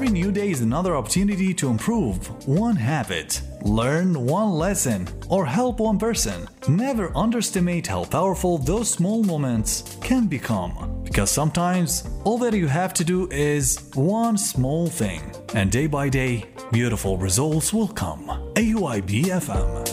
Every new day is another opportunity to improve one habit, learn one lesson, or help one person. Never underestimate how powerful those small moments can become. Because sometimes all that you have to do is one small thing, and day by day, beautiful results will come. AUIB FM.